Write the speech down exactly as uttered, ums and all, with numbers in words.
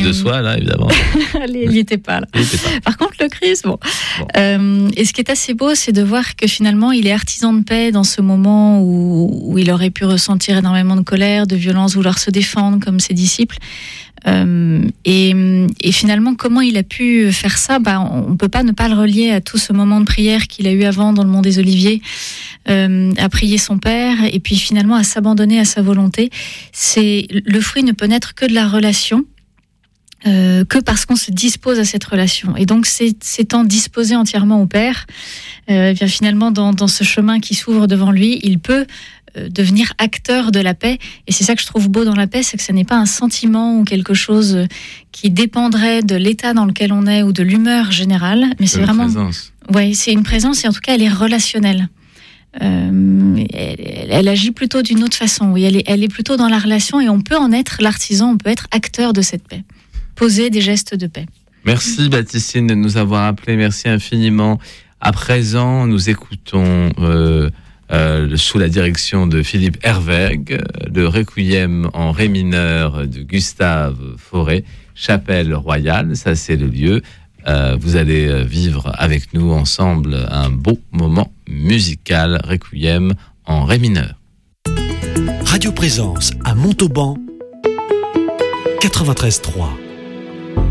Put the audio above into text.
plus de soi, là, évidemment. Il n'y était pas, là. Il était pas. Par contre, le Christ, bon. Bon. Euh, et ce qui est assez beau, c'est de voir que finalement, il est artisan de paix dans ce moment où, où il aurait pu ressentir énormément de colère, de violence, vouloir se défendre comme ses disciples. Euh, et, et finalement, comment il a pu faire ça, bah, on ne peut pas ne pas le relier à tout ce moment de prière qu'il a eu avant dans le Mont des Oliviers, euh, à prier son Père, et puis finalement à s'abandonner à sa volonté. C'est, le fruit ne peut naître que de la relation, euh, que parce qu'on se dispose à cette relation. Et donc, c'est, s'étant disposé entièrement au Père, euh, et bien finalement, dans, dans ce chemin qui s'ouvre devant lui, il peut devenir acteur de la paix. Et c'est ça que je trouve beau dans la paix, c'est que ce n'est pas un sentiment ou quelque chose qui dépendrait de l'état dans lequel on est ou de l'humeur générale, mais c'est, c'est vraiment... Présence. Ouais, c'est une présence, et en tout cas, elle est relationnelle. Euh, elle, elle agit plutôt d'une autre façon. Oui, elle est, elle est plutôt dans la relation, et on peut en être l'artisan, on peut être acteur de cette paix. Poser des gestes de paix. Merci Baptistine de nous avoir appelés, merci infiniment. À présent, nous écoutons... Euh, Euh, sous la direction de Philippe Herweg, le Requiem en ré mineur de Gustave Fauré, Chapelle Royale, ça c'est le lieu. Euh, vous allez vivre avec nous ensemble un beau moment musical, Requiem en ré mineur. Radio Présence à Montauban, quatre-vingt-treize trois.